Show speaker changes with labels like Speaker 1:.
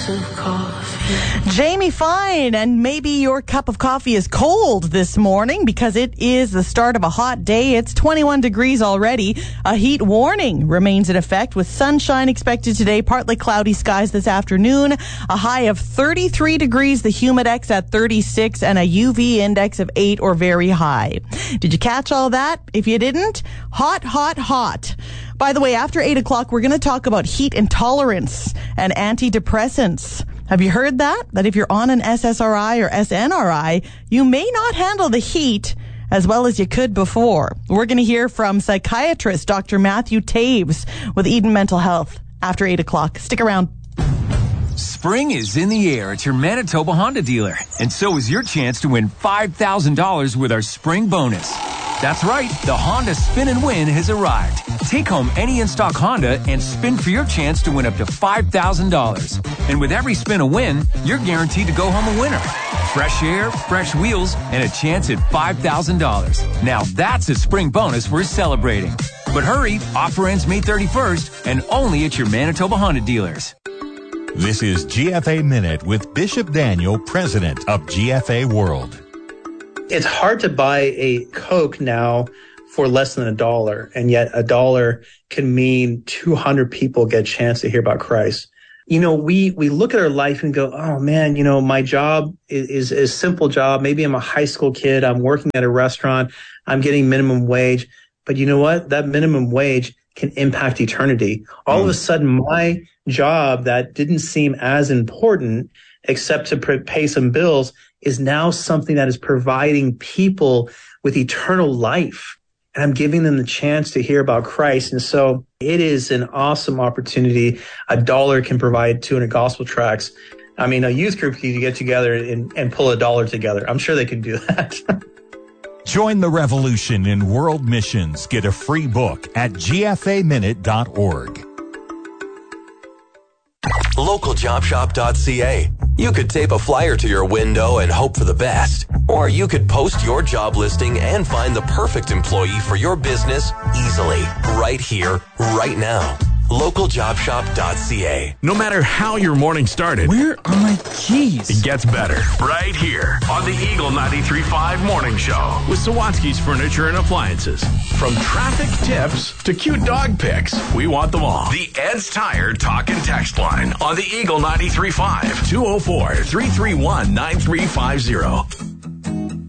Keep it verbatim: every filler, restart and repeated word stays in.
Speaker 1: cups of coffee.
Speaker 2: Jamie Fine, and maybe your cup of coffee is cold this morning because it is the start of a hot day. It's twenty-one degrees already. A heat warning remains in effect with sunshine expected today, partly cloudy skies this afternoon, a high of thirty-three degrees, the humidex at thirty-six, and a U V index of eight or very high. Did you catch all that? If you didn't, hot, hot, hot. By the way, after eight o'clock, we're going to talk about heat intolerance and antidepressants. Have you heard that? That if you're on an S S R I or S N R I, you may not handle the heat as well as you could before. We're going to hear from psychiatrist Doctor Matthew Taves with Eden Mental Health after eight o'clock. Stick around.
Speaker 3: Spring is in the air at your Manitoba Honda dealer, and so is your chance to win five thousand dollars with our spring bonus. That's right, the Honda Spin and Win has arrived. Take home any in-stock Honda and spin for your chance to win up to five thousand dollars. And with every spin a win, you're guaranteed to go home a winner. Fresh air, fresh wheels, and a chance at five thousand dollars. Now that's a spring bonus worth celebrating. But hurry, offer ends May thirty-first and only at your Manitoba Honda dealers.
Speaker 4: This is G F A Minute with Bishop Daniel, president of G F A World.
Speaker 5: It's hard to buy a Coke now for less than a dollar, and yet a dollar can mean two hundred people get a chance to hear about Christ. You know, we, we look at our life and go, oh man, you know, my job is, is, is a simple job. Maybe I'm a high school kid. I'm working at a restaurant. I'm getting minimum wage. But you know what? That minimum wage can impact eternity. All mm. of a sudden, my job that didn't seem as important except to pay some bills is now something that is providing people with eternal life. And I'm giving them the chance to hear about Christ. And so it is an awesome opportunity. A dollar can provide two hundred gospel tracts. I mean, a youth group can get together and, and pull a dollar together. I'm sure they can do that.
Speaker 4: Join the revolution in world missions. Get a free book at G F A minute dot org.
Speaker 6: local job shop dot c a. You could tape a flyer to your window and hope for the best. Or you could post your job listing and find the perfect employee for your business easily, right here, right now. local job shop dot c a.
Speaker 7: No matter how your morning started,
Speaker 8: where are my keys?
Speaker 7: It gets better right here on the Eagle ninety-three point five Morning Show with Sawatsky's Furniture and Appliances. From traffic tips to cute dog pics, we want them all. The Ed's Tire Talk and Text line on the Eagle ninety-three point five, two oh four, three three one, nine three five zero.